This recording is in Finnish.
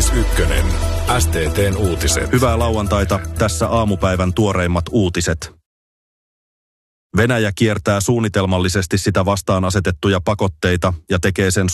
Uutisykkönen. STT:n uutiset. Hyvää lauantaita, tässä aamupäivän tuoreimmat uutiset. Venäjä kiertää suunnitelmallisesti sitä vastaan asetettuja pakotteita ja tekee sen